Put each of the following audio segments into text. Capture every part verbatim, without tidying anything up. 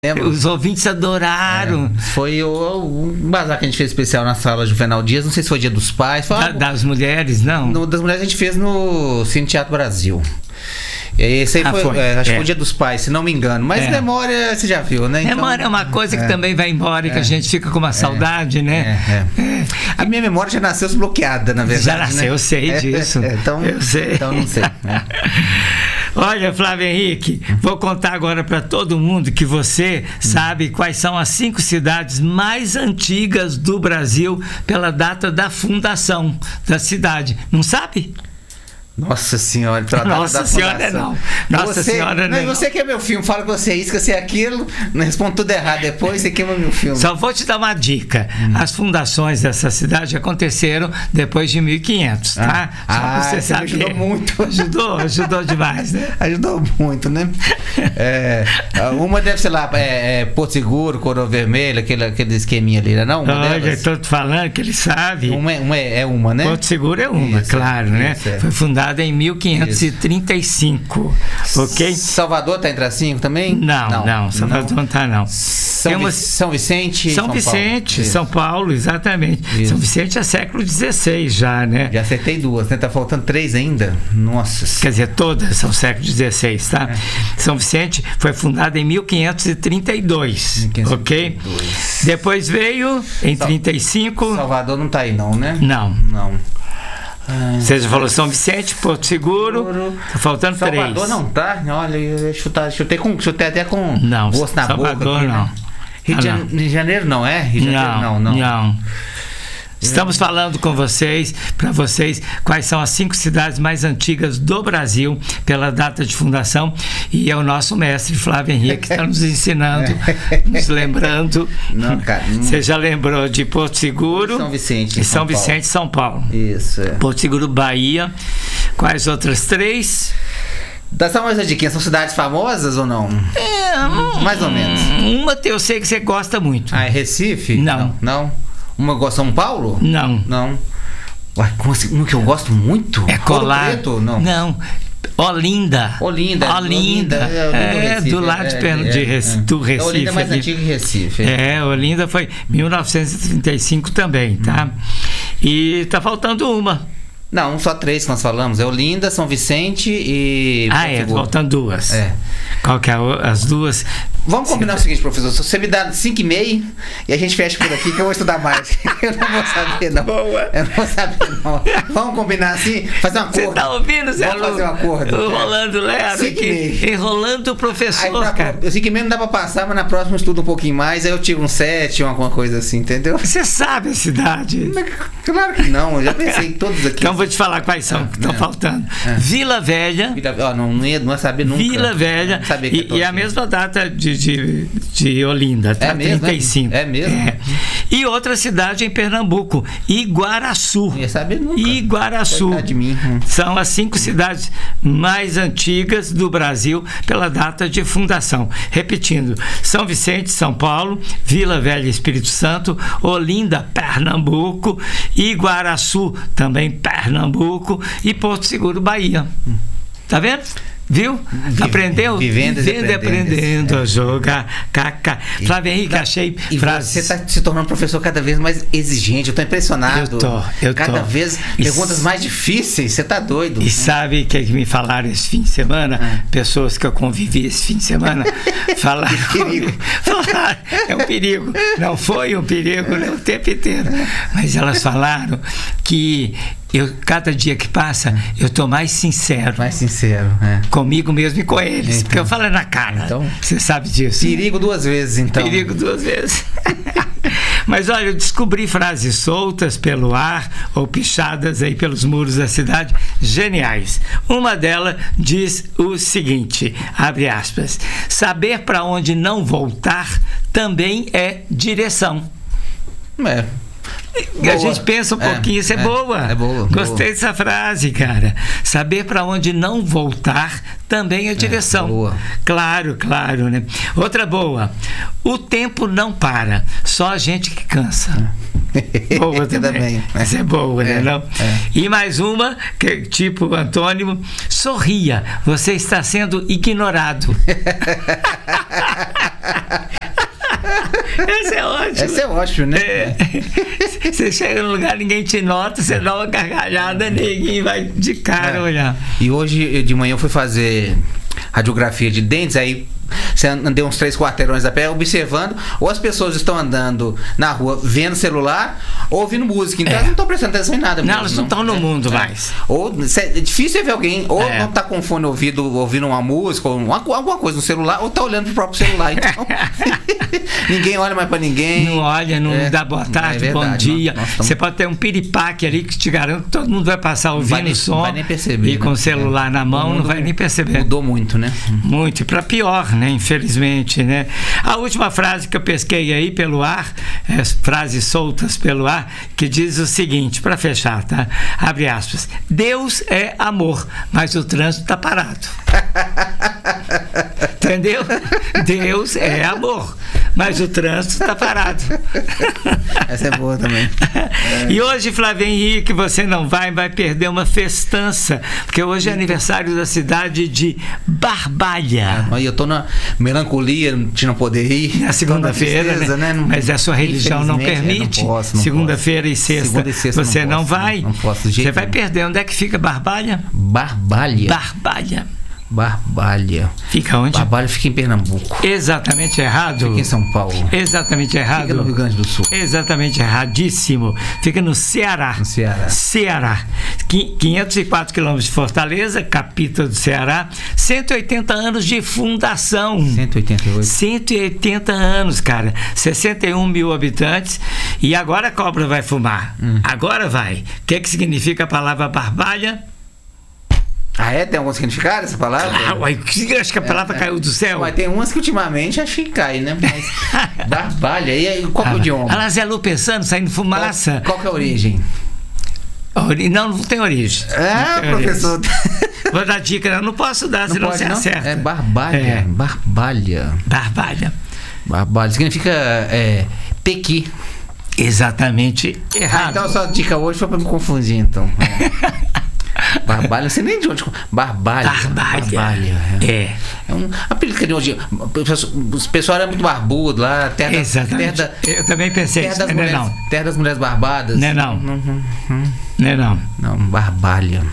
Lembra? Os ouvintes adoraram. É, foi o, o bazar que a gente fez especial na sala Juvenal Dias. Não sei se foi Dia dos Pais. Foi Da, algo, das mulheres, não? no, das mulheres a gente fez no Cine Teatro Brasil. Esse aí Ah, foi, foi. É, acho que É. foi o Dia dos Pais, se não me engano. Mas É. memória você já viu, né? Então, Memória é uma coisa que é. também vai embora e que É. a gente fica com uma saudade, né? É, é. A minha memória já nasceu desbloqueada, na verdade. Já nasceu, né? eu sei É, disso. é, então, Eu sei. Então não sei. né? Olha, Flávio Henrique, vou contar agora para todo mundo que você sabe quais são as cinco cidades mais antigas do Brasil pela data da fundação da cidade. Não sabe? Nossa senhora, pela data Nossa da senhora, fundação. não. Nossa você, senhora, não. E não. você que é meu filme, fala que você é isso, que você é aquilo, não responde tudo errado depois, você queima meu filme. Só vou te dar uma dica. Hum. As fundações dessa cidade aconteceram depois de mil e quinhentos, tá? Ah, Só pra ah, você você saber. ajudou muito. Ajudou, ajudou demais, né? Ajudou muito, né? É, uma deve ser lá, é, é, Porto Seguro, Coroa Vermelha, aquele, aquele esqueminha ali, não? Uma Olha, delas? estou te falando que ele sabe. Uma, é- uma é, é uma, né? Porto Seguro é uma, Isso, claro, né? isso, é. Foi fundada em mil quinhentos e trinta e cinco, ok? Salvador tá entre as cinco também? Não, não, Salvador não está, não. São, Tem uma- Vi- São Vicente, São, Paulo. Vicente, Isso. São Paulo, exatamente. Isso. São Vicente é século dezesseis já, né? Já acertei duas, né? Tá faltando três ainda. Nossa. Quer dizer, todas são século dezesseis, tá? É. São Vicente foi fundada em mil quinhentos e trinta e dois, mil quinhentos e ok? trinta e dois. Depois veio em Sal- trinta e cinco. Salvador não tá aí não, né? Não. Não. Ah, Você já falou São Vicente, Porto Seguro. Seguro. Tá faltando Salvador três. não tá? Olha, eu chutar, chutei, com, chutei até com Não, gosto na Salvador boca. aqui, né? não. Rio de, Ah, Jane- Rio de Janeiro não é? Rio de Janeiro Não, não, não. não. Estamos falando com vocês, para vocês, quais são as cinco cidades mais antigas do Brasil pela data de fundação. E é o nosso mestre Flávio Henrique que está nos ensinando, nos lembrando. Não, cara, não- Você já lembrou de Porto Seguro, São Vicente, e São São Vicente, São Paulo. Isso, é. Porto Seguro, Bahia. Quais outras três? Dá só mais uma dica, são cidades famosas ou não? É, Mais ou menos. Uma eu sei que você gosta muito. Ah, é Recife? Não. Não? Não? Uma igual São Paulo? Não. Não. Uai, como assim? Uma que eu gosto muito? É Ouro colar. Preto? Não. Não. Olinda. Olinda. Olinda. é, Olinda, É, Recife, do lado de perto de Rec- do Recife. É Olinda é mais ali. antigo que Recife. É, Olinda foi mil novecentos e trinta e cinco também, tá? E tá faltando uma. Não, só três que nós falamos. É Olinda, São Vicente e... Ah, Porto é, Seguro. faltando duas. É. Qual que é a o- as duas? Vamos combinar o seguinte, professor. Se você me dá cinco e meio e a gente fecha por aqui, que eu vou estudar mais. Eu não vou saber, não. Boa. Eu não vou saber, não. Vamos combinar assim? Fazer um acordo. Você tá ouvindo, Zé Vamos Lu? fazer um acordo. O Rolando Lero Cinco e aqui, meio. enrolando o Aí, professor, pra, cara. eu cinco e meio não dá pra passar, mas na próxima eu estudo um pouquinho mais, aí eu tiro um sete, uma, alguma coisa assim, entendeu? Você sabe a cidade. Claro que não, eu já pensei em todos aqui. Então vou te falar quais são que estão É. faltando. É. Vila Velha. Vila- ó, não, não, ia, não ia saber nunca. Vila Velha. Não sabia que E, é todo e a dia. mesma data de, de, de Olinda, tá? É mesmo, trinta e cinco. é? É mesmo? E outra cidade em Pernambuco, Iguaraçu. Não ia saber nunca. Iguaraçu. Coitado de mim. Hum. São as cinco cidades mais antigas do Brasil pela data de fundação. Repetindo: São Vicente, São Paulo, Vila Velha, Espírito Santo, Olinda, Pernambuco, Iguaraçu, também Pernambuco, e Porto Seguro, Bahia. Tá vendo? Viu? Vi- Aprendeu? vivendo e e aprendendo É. a jogar. Caca. Flávio Henrique, achei E frases. você está se tornando um professor cada vez mais exigente. Eu tô impressionado. Eu tô, eu cada tô. vez E perguntas s- mais difíceis. Você tá doido. E sabe o que, que me falaram esse fim de semana? Ah. Pessoas que eu convivi esse fim de semana falaram. Que perigo. falaram, é um perigo. Não foi um perigo né, o tempo inteiro. Mas elas falaram que eu, cada dia que passa, eu tô mais sincero Mais sincero, é. comigo mesmo e com eles. Então. Porque eu falo na cara. Então. Você sabe disso. Perigo duas vezes, então. Perigo duas vezes. Mas olha, eu descobri frases soltas pelo ar ou pichadas aí pelos muros da cidade, geniais. Uma delas diz o seguinte, abre aspas: saber para onde não voltar também é direção. É. E a Boa. gente pensa um É, pouquinho, isso é, é, boa. é boa, Gostei boa. dessa frase, cara. Saber para onde não voltar também é direção. boa. Claro, claro, né? Outra boa. O tempo não para, só a gente que cansa. Boa também. também. Essa é boa, né? É, Não? é. E mais uma, que, tipo antônimo: sorria, você está sendo ignorado. Essa é ótima. Essa é ótima, né? É. Você chega num lugar, ninguém te nota, você dá uma gargalhada, ninguém vai de cara É. olhar. E hoje de manhã eu fui fazer radiografia de dentes, aí você andei uns três quarteirões a pé observando, ou as pessoas estão andando na rua vendo celular ou ouvindo música, então É. elas não estão prestando atenção em nada Não, mesmo, elas não estão no É. mundo É. mais. Ou cê- é difícil você ver alguém, ou É. não tá com fone ouvido, ouvindo uma música, ou uma- alguma coisa no celular, ou tá olhando pro próprio celular, então ninguém olha mais pra ninguém. Não olha, não É. dá boa tarde, É bom verdade, dia. nós- nós estamos- Você pode ter um piripaque ali que te garanto que todo mundo vai passar ouvindo vai nem- o som vai nem perceber, e com né? o celular É. na O mão, não mundo vai nem perceber. Mudou muito, né? Muito, e para pior, né? Infelizmente, né? A última frase que eu pesquei aí pelo ar, é, frases soltas pelo ar, que diz o seguinte, para fechar, tá? Abre aspas. Deus é amor, mas o trânsito tá parado. Entendeu? Deus é amor, mas o trânsito tá parado. Essa é boa também. E hoje, Flávio Henrique, você não vai, vai perder uma festança, porque hoje é aniversário da cidade de Barbalha. Aí eu tô na melancolia de não poder ir. Na segunda-feira, Tô na tristeza, né? Não- Mas a sua religião não infelizmente, é, permite. não posso, não Segunda-feira e posso. sexta, Segunda e sexta você não, posso, vai. Não posso de jeito Você vai nenhum. perder. Onde é que fica Barbalha? Barbalha. Barbalha. Barbalha. Fica onde? Barbalha fica em Pernambuco. Exatamente errado. Fica em São Paulo. Exatamente errado. Fica no Rio Grande do Sul. Exatamente erradíssimo. Fica no Ceará. No Ceará. Ceará. Qui- quinhentos e quatro quilômetros de Fortaleza, capital do Ceará. cento e oitenta anos de fundação. cento e oitenta e oito. cento e oitenta anos, cara. sessenta e um mil habitantes. E agora a cobra vai fumar. Hum. Agora vai. O que, que significa a palavra barbalha? Ah, é? Tem algum significado essa palavra? Ah, uai, que- acho que a palavra É, caiu do céu. Mas tem umas que ultimamente acho que cai, né? Mas Barbalha. E aí, qual que é o idioma? Ela Zé Lu pensando, saindo fumaça. Qual, qual que é a origem? Ori- Não, não tem origem. Ah, Não tem origem. professor. Vou dar dica, eu não posso dar, Não senão pode, você não? acerta. É Barbalha. É. Barbalha. Barbalha. Barbalha. Significa é, pequi. Exatamente Ah, errado. então a sua dica hoje foi pra me confundir, então. É. Barbalha, não sei nem de onde. Barbalha. Barbalha. Barbalha. É. É. É um apelido que de hoje. O pessoal era muito barbudo lá, terra, Exatamente. terra, da- Eu também pensei terra isso, das né? mulheres, Não, terra das mulheres barbadas. Né, não. Não, não, não. né, não. Não, Barbalha.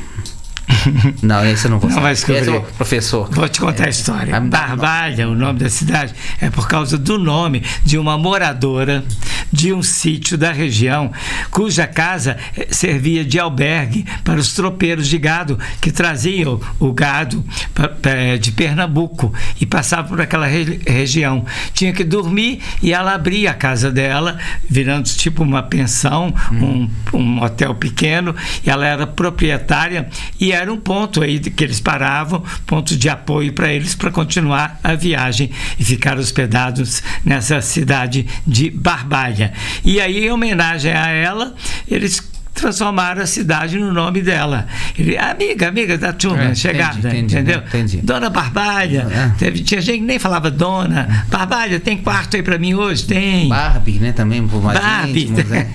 Não, esse eu não vou Não saber. vai descobrir. Esse é o professor. Vou te contar a história. vai me dar Barbalha, o nome da cidade, é por causa do nome de uma moradora de um sítio da região, cuja casa eh, servia de albergue para os tropeiros de gado que traziam o gado pa- pa- de Pernambuco e passavam por aquela re- região. Tinha que dormir e ela abria a casa dela, virando tipo uma pensão, um, um hotel pequeno, e ela era proprietária e era um ponto aí de que eles paravam, ponto de apoio para eles para continuar a viagem e ficar hospedados nessa cidade de Barbalha. E aí, em homenagem a ela, eles transformaram a cidade no nome dela. Ele, amiga, amiga da turma, É, chegada, entendi, entendi, entendeu? entendi. Dona Barbalha, É. teve, tinha gente que nem falava dona. Barbalha, tem quarto aí para mim hoje? Tem. Barbie, né? Também, por mais Barbie. íntimos, né?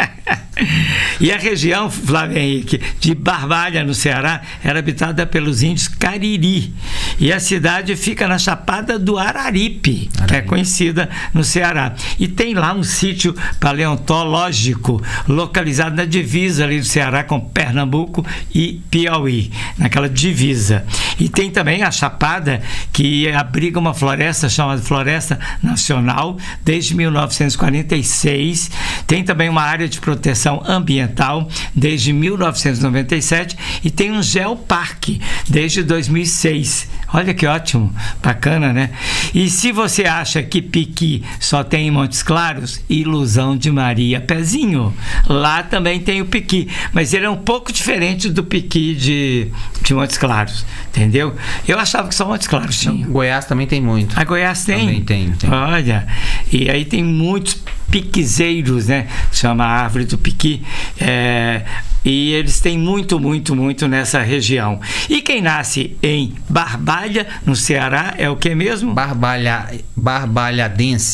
E a região, Flávio Henrique, de Barbalha, no Ceará, era habitada pelos índios Cariri. E a cidade fica na Chapada do Araripe, que é Araripe. conhecida no Ceará. E tem lá um sítio paleontológico localizado na divisa ali do Ceará com Pernambuco e Piauí, naquela divisa. E tem também a Chapada, que abriga uma floresta chamada Floresta Nacional desde mil novecentos e quarenta e seis. Tem também uma área de proteção ambiental desde mil novecentos e noventa e sete e tem um geoparque desde dois mil e seis. Olha que ótimo, bacana, né? E se você acha que Piqui só tem em Montes Claros, ilusão de Maria Pezinho. Lá também tem o Piqui, mas ele é um pouco diferente do Piqui de, de Montes Claros, entendeu? Eu achava que só Montes Claros tinha. Goiás também tem muito. A Goiás tem? Também tem, tem. Olha, e aí tem muitos piquezeiros, né? Chama a árvore do piqui. É, e eles têm muito, muito, muito nessa região. E quem nasce em Barbalha, no Ceará, é o que mesmo? Barbalha, barbalhadense.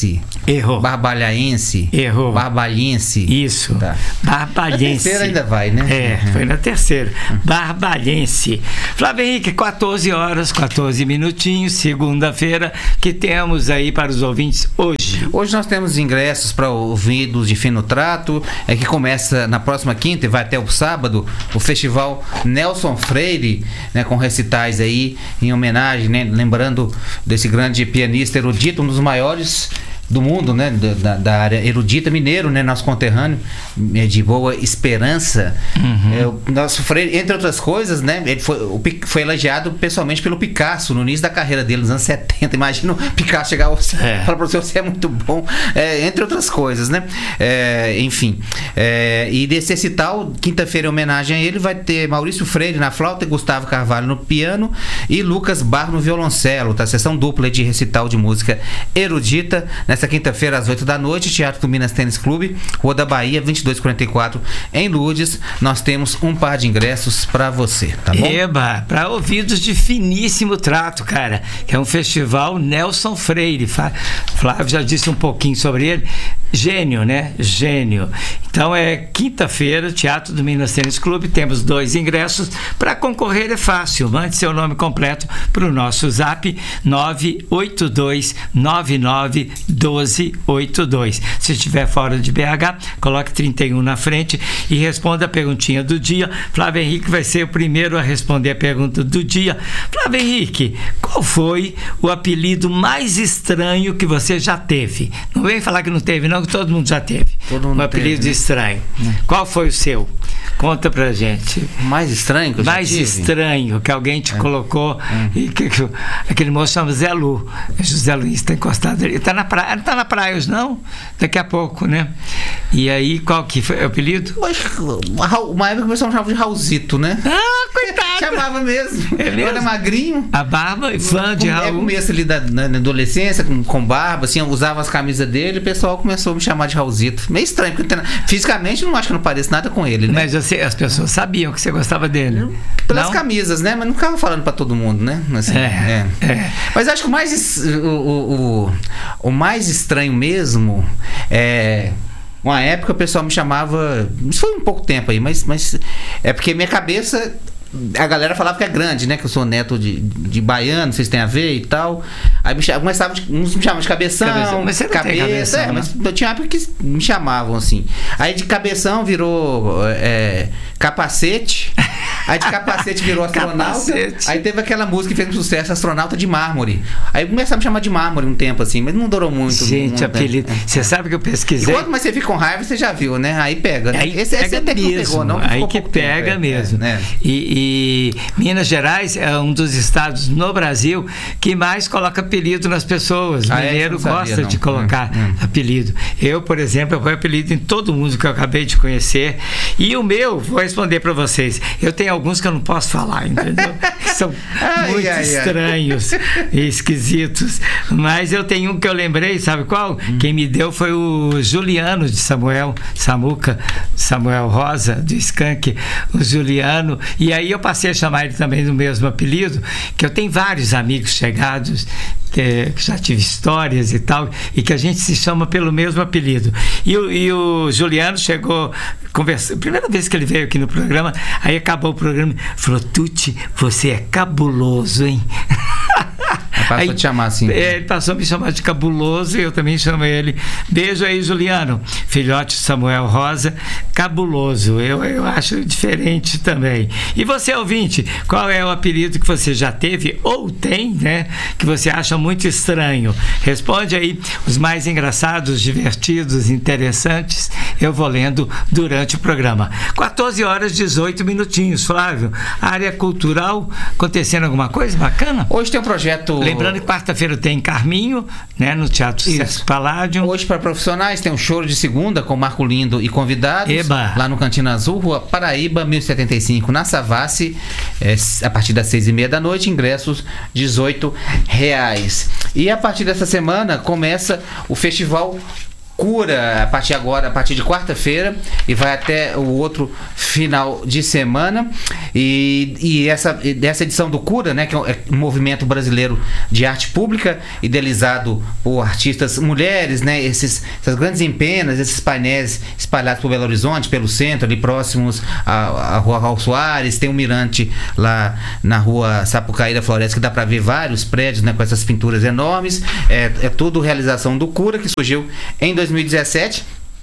Errou. Barbalhaense. Errou. Barbalhense. Isso. Tá. Barbalhense. Na terceira ainda vai, né? É, foi na terceira. Barbalhense. Flávio Henrique, quatorze horas, quatorze minutinhos, segunda-feira, que temos aí para os ouvintes hoje. Hoje nós temos ingressos para ouvidos de fino trato, é que começa na próxima quinta e vai até o sábado, o Festival Nelson Freire, né, com recitais aí em homenagem, né, lembrando desse grande pianista erudito, um dos maiores do mundo, né, da, da área erudita, mineiro, né, nosso conterrâneo, de Boa Esperança. Uhum. É, o nosso Freire, entre outras coisas, né, ele foi, o, foi elogiado pessoalmente pelo Picasso no início da carreira dele, nos anos setenta. Imagina o Picasso chegar e é. falar para você, você é muito bom, é, entre outras coisas, né, é, enfim. É, e desse recital, quinta-feira, em homenagem a ele, vai ter Maurício Freire na flauta, Gustavo Carvalho no piano e Lucas Barro no violoncelo, tá? Sessão dupla de recital de música erudita, nessa quinta-feira, às oito da noite, Teatro do Minas Tênis Clube, Rua da Bahia, vinte e dois quarenta e quatro, em Lourdes. Nós temos um par de ingressos para você, tá bom? Eba, para ouvidos de finíssimo trato, cara, que é um festival Nelson Freire. Flávio já disse um pouquinho sobre ele. Gênio, né? Gênio. Então é quinta-feira, Teatro do Minas Tênis Clube, temos dois ingressos. Para concorrer é fácil, mande seu nome completo para o nosso zap nove oito dois nove nove um dois oito dois. Se estiver fora de B H, coloque trinta e um na frente e responda a perguntinha do dia. Flávio Henrique vai ser o primeiro a responder a pergunta do dia. Flávio Henrique, qual foi o apelido mais estranho que você já teve? Não vem falar que não teve, não, que todo mundo já teve. Todo mundo um apelido teve, né? Estranho. Hum. Qual foi o seu? Conta pra gente. Mais estranho que eu Mais já tive? estranho que alguém te é. colocou. Hum. E que, que, aquele moço chama Zé Lu. José Luiz está encostado ali. Está na praia. Não está na praia hoje, não? Daqui a pouco, né? E aí, qual que foi o apelido? Uma época o pessoal chamava de Raulzito, né? Ah, coitado! Chamava mesmo. É mesmo? Eu era magrinho. A barba e fã de Raul. É, começo ali da, na, na adolescência, com, com barba, assim, eu usava as camisas dele e o pessoal começou a me chamar de Raulzito. Meio estranho, porque fisicamente não acho que eu não pareço nada com ele, né? Mas você, as pessoas sabiam que você gostava dele. Pelas não? camisas, né? Mas não ficava falando pra todo mundo, né? Assim, é, é. é. Mas acho que o mais, o, o, o, o mais estranho mesmo é... Uma época o pessoal me chamava... Isso foi um pouco tempo aí, mas, mas é porque minha cabeça... A galera falava que é grande, né? Que eu sou neto de, de baiano, vocês têm a ver e tal. Aí me chamavam, começava de, uns me chamavam de cabeção, cabeção. Mas você não cabeça, tem cabeção, é, né? Mas eu tinha época que me chamavam assim. Aí de cabeção virou é, capacete. Aí de capacete virou astronauta. Capacete. Aí teve aquela música que fez um sucesso, Astronauta de Mármore. Aí começaram a me chamar de Mármore um tempo assim, mas não durou muito. Gente, apelido. Você sabe que eu pesquisei. E quanto mais você fica com raiva, você já viu, né? Aí pega, né? Aí esse, pega esse até mesmo. Que não pegou, não. Aí que pega tempo, mesmo. É, é. E, E Minas Gerais é um dos estados no Brasil que mais coloca apelido nas pessoas. O ah, mineiro é, gosta sabia, de colocar hum, hum. apelido. Eu, por exemplo, eu ponho apelido em todo mundo que eu acabei de conhecer. E o meu, vou responder para vocês. Eu tenho alguns que eu não posso falar, entendeu? Que são ai, muito ai, estranhos ai. e esquisitos. Mas eu tenho um que eu lembrei, sabe qual? Hum. Quem me deu foi o Juliano de Samuel, Samuca, Samuel Rosa, do Skank, o Juliano. E aí eu passei a chamar ele também do mesmo apelido, que eu tenho vários amigos chegados que, que já tive histórias e tal, e que a gente se chama pelo mesmo apelido. E o, e o Juliano chegou, conversou, primeira vez que ele veio aqui no programa, aí acabou o programa, falou: Tuti, você é cabuloso, hein? Passou aí, a te chamar assim. É, ele passou a me chamar de cabuloso e eu também chamo ele. Beijo aí, Juliano. Filhote de Samuel Rosa, cabuloso. Eu, eu acho diferente também. E você, ouvinte, qual é o apelido que você já teve ou tem, né? Que você acha muito estranho? Responde aí os mais engraçados, divertidos, interessantes. Eu vou lendo durante o programa. quatorze horas, dezoito minutinhos. Flávio, área cultural, acontecendo alguma coisa bacana? Hoje tem um projeto... Lembrando que quarta-feira tem Carminho, né, no Teatro Sesc Paládio. Hoje, para profissionais, tem um choro de segunda com Marco Lindo e convidados. Eba. Lá no Cantina Azul, Rua Paraíba, mil e setenta e cinco, na Savassi, é, a partir das seis e meia da noite, ingressos dezoito reais. E a partir dessa semana começa o Festival Cura a partir agora, a partir de quarta-feira e vai até o outro final de semana. E, e essa, essa edição do Cura, né, que é um movimento brasileiro de arte pública, idealizado por artistas mulheres, né, esses, essas grandes empenas, esses painéis espalhados por Belo Horizonte, pelo centro, ali próximos à, à Rua Raul Soares, tem um mirante lá na Rua Sapucaí da Floresta que dá para ver vários prédios, né, com essas pinturas enormes. É, é tudo realização do Cura, que surgiu em dois mil e dezessete,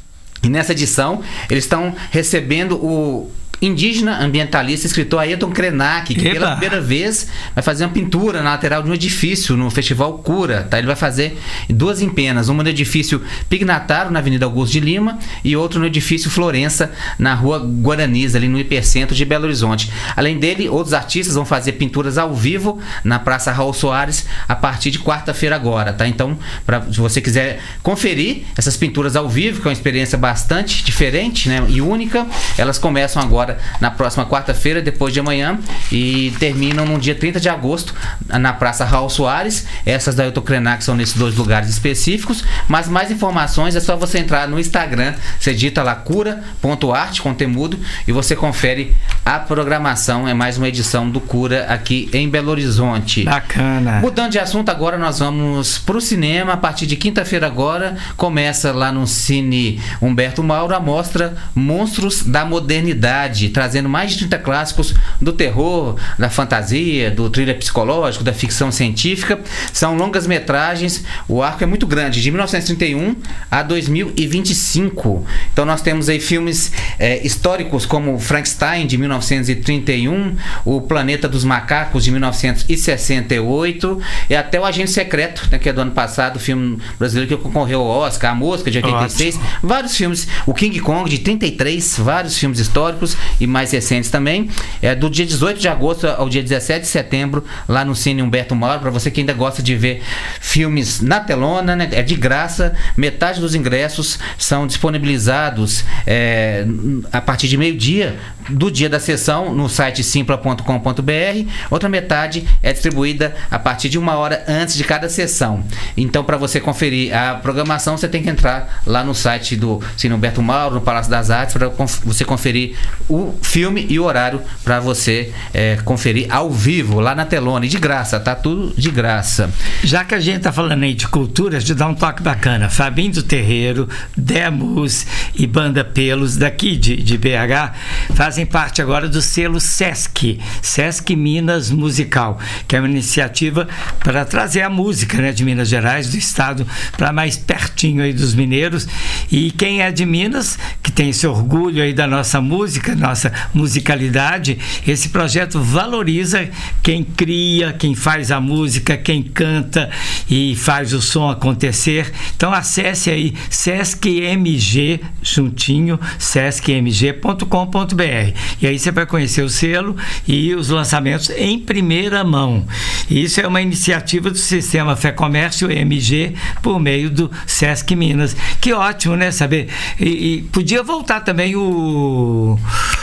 e nessa edição eles estão recebendo o indígena ambientalista, escritor Ayrton Krenak, que Epa. pela primeira vez vai fazer uma pintura na lateral de um edifício no Festival Cura, tá? Ele vai fazer duas empenas, uma no edifício Pignataro, na Avenida Augusto de Lima, e outra no edifício Florença, na Rua Guaranis, ali no hipercentro de Belo Horizonte. Além dele, outros artistas vão fazer pinturas ao vivo na Praça Raul Soares a partir de quarta-feira agora, tá? Então, pra, se você quiser conferir essas pinturas ao vivo, que é uma experiência bastante diferente, né, e única, elas começam agora na próxima quarta-feira, depois de amanhã, e terminam no dia trinta de agosto na Praça Raul Soares. Essas da Ayrton Krenak são nesses dois lugares específicos, mas mais informações é só você entrar no Instagram, você digita lá cura ponto arte com temudo e você confere a programação. É mais uma edição do Cura aqui em Belo Horizonte. Bacana. Mudando de assunto, agora nós vamos pro cinema. A partir de quinta-feira agora começa lá no Cine Humberto Mauro a mostra Monstros da Modernidade, trazendo mais de trinta clássicos do terror, da fantasia, do thriller psicológico, da ficção científica. São longas metragens, o arco é muito grande, de mil novecentos e trinta e um a dois mil e vinte e cinco. Então nós temos aí filmes é, históricos como Frankenstein, de mil novecentos e trinta e um, O Planeta dos Macacos, de mil novecentos e sessenta e oito, e até O Agente Secreto, né, que é do ano passado, o filme brasileiro que concorreu ao Oscar, A Mosca, de oitenta e seis. Ótimo. Vários filmes, o King Kong, de trinta e três, vários filmes históricos e mais recentes também, é do dia dezoito de agosto ao dia dezessete de setembro, lá no Cine Humberto Mauro, para você que ainda gosta de ver filmes na telona, né? É de graça, metade dos ingressos são disponibilizados é, a partir de meio-dia do dia da sessão no site simpla ponto com ponto br, outra metade é distribuída a partir de uma hora antes de cada sessão. Então, para você conferir a programação, você tem que entrar lá no site do Cine Humberto Mauro, no Palácio das Artes, para você conferir o filme e o horário para você é, conferir ao vivo, lá na telona, e de graça, tá tudo de graça. Já que a gente tá falando aí de cultura, de dar um toque bacana, Fabinho do Terreiro, Demos e Banda Pelos, daqui de, de B H, fazem parte agora do selo Sesc, Sesc Minas Musical, que é uma iniciativa para trazer a música, né, de Minas Gerais, do estado, para mais pertinho aí dos mineiros. E quem é de Minas, que tem esse orgulho aí da nossa música, nossa musicalidade, esse projeto valoriza quem cria, quem faz a música, quem canta e faz o som acontecer. Então acesse aí Sesc M G, juntinho, sesc m g ponto com ponto br, e aí você vai conhecer o selo e os lançamentos em primeira mão. Isso é uma iniciativa do Sistema Fé Comércio M G por meio do Sesc Minas. Que ótimo, né, saber? E, e podia voltar também o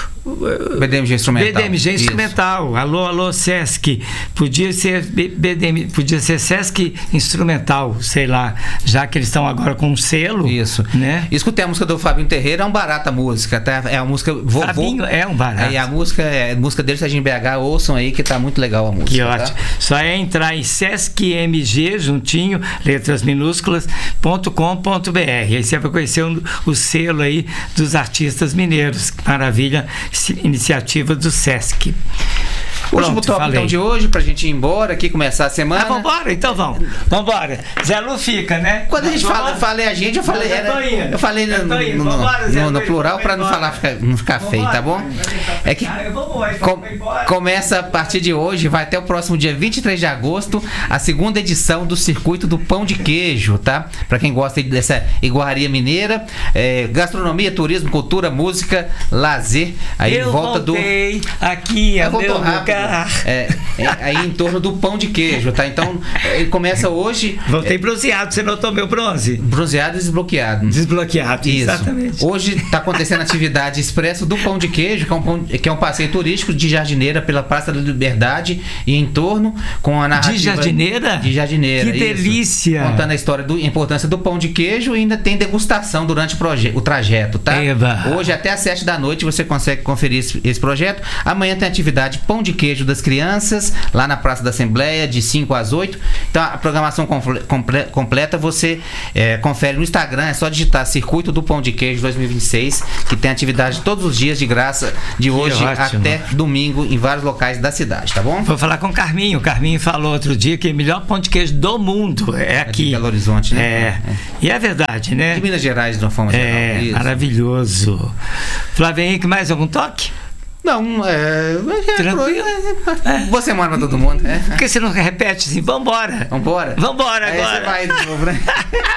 B D M G Instrumental. B D M G Instrumental. Isso. Alô, alô, Sesc. Podia ser B D M, podia ser Sesc Instrumental, sei lá, já que eles estão agora com um selo. Isso. Né? Escutei a música do Fabinho Terreiro, é um barato a música, tá? É a música vovô. Fabinho é um barato. É, a música, é, a música dele, Serginho B H, ouçam aí que tá muito legal a música. Que tá? ótimo. Só é entrar em Sesc M G, juntinho, letras minúsculas, ponto com ponto br. Aí você vai conhecer o, o selo aí dos artistas mineiros. Maravilha. Iniciativa do Sesc. Último tópico então de hoje, pra gente ir embora aqui, começar a semana. Ah, vambora? Então vamos. Vambora. Zé Lu fica, né? Quando a gente fala, falei a gente, eu falei. Eu, era, eu falei no, no, no, vambora, no, no plural pra não falar, não ficar feio, vambora, tá bom? É que com, começa a partir de hoje, vai até o próximo dia vinte e três de agosto, a segunda edição do Circuito do Pão de Queijo, tá? Pra quem gosta dessa iguaria mineira, é, gastronomia, turismo, cultura, música, lazer. Aí eu volta voltei, do. Aqui é o meu lugar. Ah. É, é, aí em torno do pão de queijo, tá? Então, ele começa hoje... Voltei bronzeado, você notou meu bronze? Bronzeado e desbloqueado. Desbloqueado, Isso. exatamente. Hoje está acontecendo a atividade Expresso do Pão de Queijo, que é, um pão, que é um passeio turístico de jardineira pela Praça da Liberdade e em torno, com a narrativa... De jardineira? De jardineira, Que isso. delícia! Contando a história da importância do pão de queijo e ainda tem degustação durante o, proje- o trajeto, tá? Eba. Hoje até às sete da noite você consegue conferir esse, esse projeto. Amanhã tem atividade Pão de Queijo das Crianças, lá na Praça da Assembleia, de cinco às oito. Então a programação comple- comple- completa você é, confere no Instagram, é só digitar Circuito do Pão de Queijo dois mil e vinte e seis, que tem atividade todos os dias de graça, de hoje ótimo. até domingo, em vários locais da cidade, tá bom? Vou falar com o Carminho. O Carminho falou outro dia que o melhor pão de queijo do mundo é aqui. De Belo Horizonte, né? É. é. E é verdade, né? De Minas Gerais, de uma forma É, geral. Isso. maravilhoso. Flávio Henrique, mais algum toque? Não, é... Tranquilo. é, Boa semana pra todo mundo. É. Por que você não repete assim? Vambora. Vambora? Vambora Aí agora. você vai de novo, né?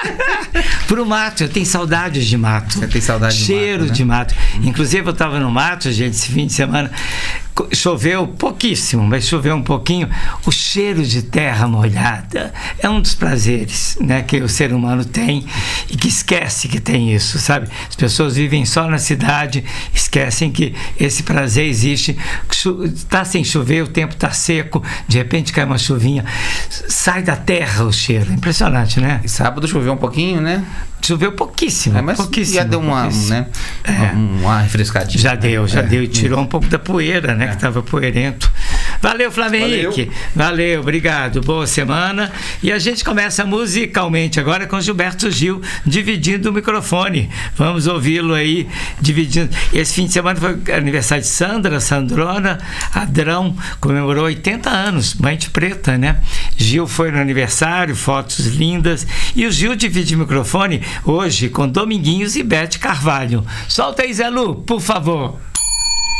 Pro mato, eu tenho saudades de mato. Você tem saudade de Cheiro mato, né? de mato. Inclusive, eu estava no mato, gente, esse fim de semana. Choveu pouquíssimo, mas choveu um pouquinho. O cheiro de terra molhada é um dos prazeres, né, que o ser humano tem e que esquece que tem isso, sabe? As pessoas vivem só na cidade, esquecem que esse prazer existe. Está sem chover, o tempo está seco, de repente cai uma chuvinha, sai da terra o cheiro. Impressionante, né? E sábado choveu um pouquinho, né? Choveu pouquíssimo, É, mas pouquíssimo. já deu uma, pouquíssimo. né? É. uma refrescadinha. Já deu, já É. deu. E tirou um pouco da poeira, né? É. Que estava poeirento. Valeu, Flávio Valeu. Henrique. Valeu, obrigado. Boa semana. E a gente começa musicalmente agora com Gilberto Gil dividindo o microfone. Vamos ouvi-lo aí dividindo. Esse fim de semana foi aniversário de Sandra, Sandrona Adrão, comemorou oitenta anos, Mãe de Preta, né? Gil foi no aniversário, fotos lindas. E o Gil divide o microfone hoje com Dominguinhos e Bete Carvalho. Solta aí, Zé Lu, por favor.